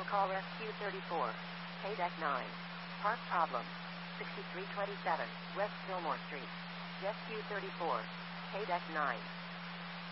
call Rescue 34. Paydeck 9. Park problem. 6327 West Fillmore Street. Rescue 34. Paydeck 9.